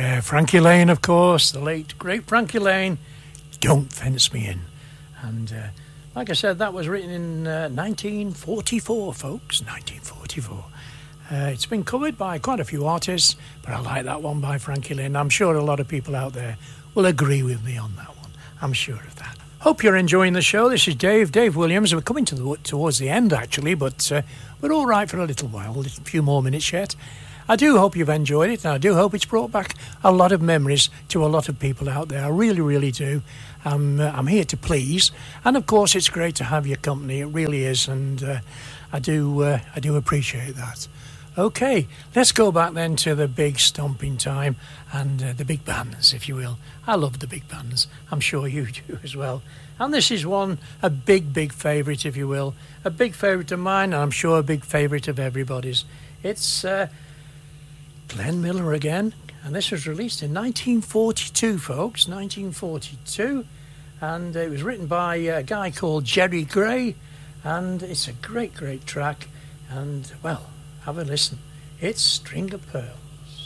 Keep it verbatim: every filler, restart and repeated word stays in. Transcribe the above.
Yeah, Frankie Lane, of course, the late, great Frankie Lane, Don't Fence Me In. And uh, like I said, that was written in uh, nineteen forty-four, folks, nineteen forty-four. Uh, it's been covered by quite a few artists, but I like that one by Frankie Lane. I'm sure a lot of people out there will agree with me on that one. I'm sure of that. Hope you're enjoying the show. This is Dave, Dave Williams. We're coming to the, towards the end, actually, but uh, we're all right for a little while, a few more minutes yet. I do hope you've enjoyed it, and I do hope it's brought back a lot of memories to a lot of people out there. I really, really do. I'm, uh, I'm here to please, and of course, it's great to have your company. It really is, and uh, I do, uh, I do appreciate that. Okay, let's go back then to the big stomping time and uh, the big bands, if you will. I love the big bands. I'm sure you do as well. And this is one, a big, big favourite, if you will. A big favourite of mine, and I'm sure a big favourite of everybody's. It's uh, Glenn Miller again, and this was released in nineteen forty-two, folks, nineteen forty-two. And it was written by a guy called Jerry Gray, and it's a great, great track. And, well, have a listen. It's String of Pearls.